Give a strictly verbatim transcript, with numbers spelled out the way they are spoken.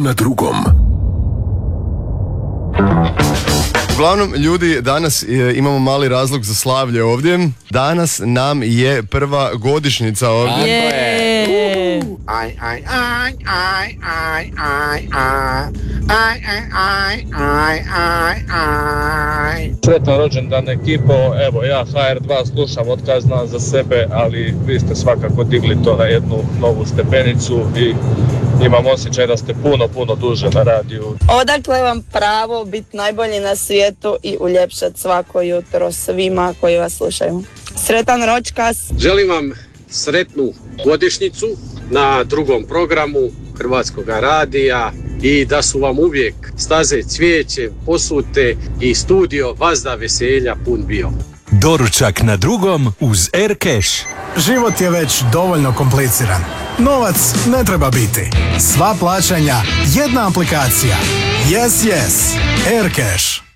Na drugom. Uglavnom, ljudi, danas e, imamo mali razlog za slavlje ovdje. Danas nam je prva godišnjica ovdje. Je. Aj, aj, aj, aj, aj, aj, aj, aj, aj, aj, aj, aj. Sretan rođendan ekipo, evo ja ha er dva slušam od kad znam za sebe, ali vi ste svakako digli to na jednu novu stepenicu i imam osjećaj da ste puno, puno duže na radiju. Odakle vam pravo biti najbolji na svijetu i uljepšati svako jutro svima koji vas slušaju. Sretan ročkas! Želim vam sretnu godišnjicu na drugom programu Hrvatskog radija i da su vam uvijek staze cvijeće, posute i studio Vazda veselja pun bio. Doručak na drugom uz Aircash. Život je već dovoljno kompliciran. Novac ne treba biti. Sva plaćanja, jedna aplikacija. Yes, yes. Aircash.